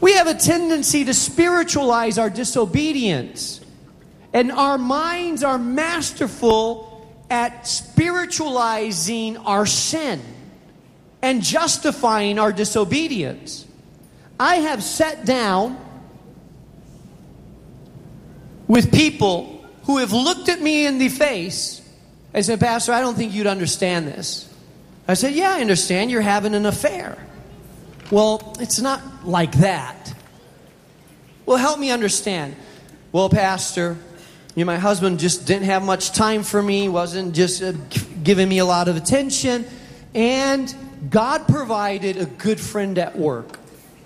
We have a tendency to spiritualize our disobedience. And our minds are masterful at spiritualizing our sin and justifying our disobedience. I have sat down with people who have looked at me in the face and said, Pastor, I don't think you'd understand this. I said, yeah, I understand. You're having an affair. Well, it's not like that. Well, help me understand. Well, Pastor, my husband just didn't have much time for me, wasn't just giving me a lot of attention, and God provided a good friend at work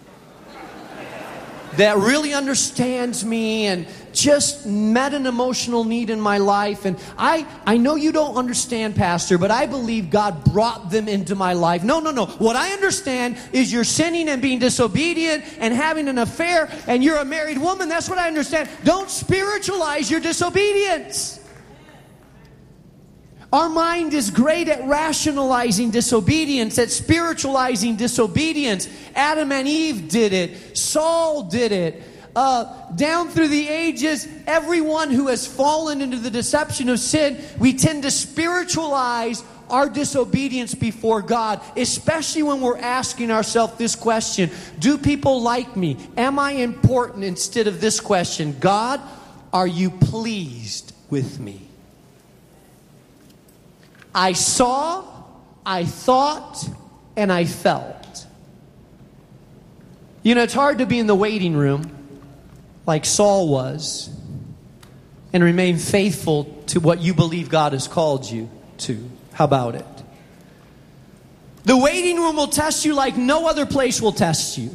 that really understands me and just met an emotional need in my life. And I know you don't understand, Pastor, but I believe God brought them into my life. No. What I understand is you're sinning and being disobedient and having an affair, and you're a married woman. That's what I understand. Don't spiritualize your disobedience. Our mind is great at rationalizing disobedience, at spiritualizing disobedience. Adam and Eve did it. Saul did it. Down through the ages, everyone who has fallen into the deception of sin, we tend to spiritualize our disobedience before God, especially when we're asking ourselves this question: do people like me? Am I important? Instead of this question: God, are you pleased with me? I saw, I thought, and I felt. It's hard to be in the waiting room like Saul was and remain faithful to what you believe God has called you to. How about it? The waiting room will test you like no other place will test you.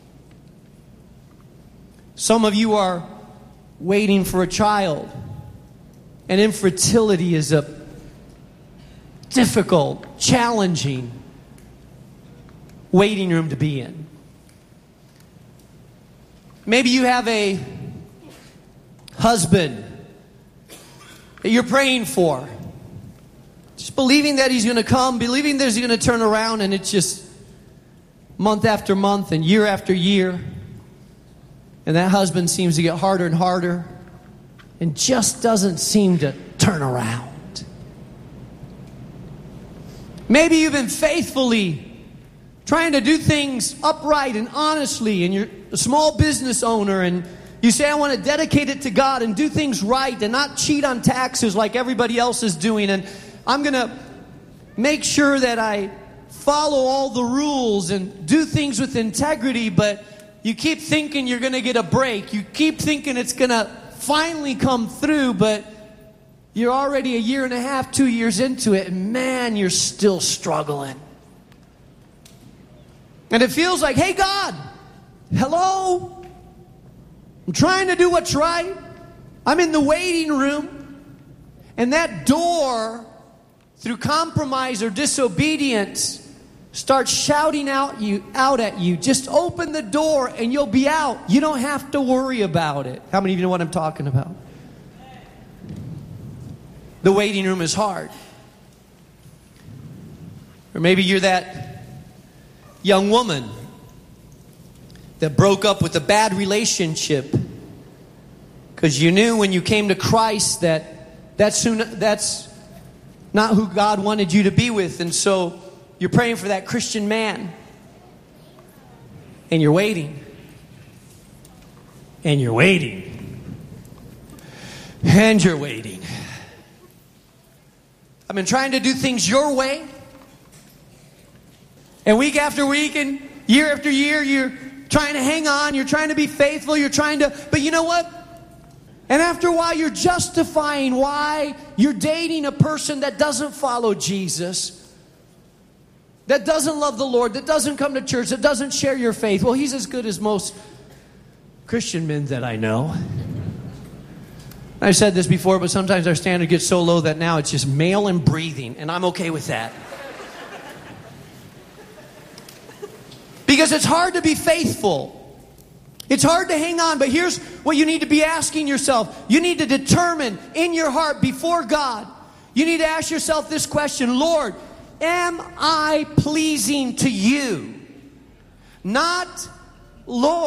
Some of you are waiting for a child, and infertility is a difficult, challenging waiting room to be in. Maybe you have a husband that you're praying for, just believing that he's going to come, believing that he's going to turn around, and it's just month after month and year after year, and that husband seems to get harder and harder and just doesn't seem to turn around. Maybe you've been faithfully trying to do things upright and honestly, and you're a small business owner, and you say, I want to dedicate it to God and do things right and not cheat on taxes like everybody else is doing, and I'm going to make sure that I follow all the rules and do things with integrity, but you keep thinking you're going to get a break. You keep thinking it's going to finally come through, but you're already a year and a half, 2 years into it, and man, you're still struggling. And it feels like, hey, God, hello? I'm trying to do what's right. I'm in the waiting room. And that door, through compromise or disobedience, starts shouting out at you. Just open the door and you'll be out. You don't have to worry about it. How many of you know what I'm talking about? The waiting room is hard. Or maybe you're that young woman that broke up with a bad relationship because you knew when you came to Christ that's not who God wanted you to be with. And so you're praying for that Christian man. And you're waiting. And you're waiting. And you're waiting. I've been trying to do things your way. And week after week and year after year, you're trying to hang on. You're trying to be faithful. But you know what? And after a while, you're justifying why you're dating a person that doesn't follow Jesus, that doesn't love the Lord, that doesn't come to church, that doesn't share your faith. Well, he's as good as most Christian men that I know. I've said this before, but sometimes our standard gets so low that now it's just male and breathing, and I'm okay with that. Because it's hard to be faithful. It's hard to hang on, but here's what you need to be asking yourself. You need to determine in your heart before God. You need to ask yourself this question: Lord, am I pleasing to you? Not, Lord,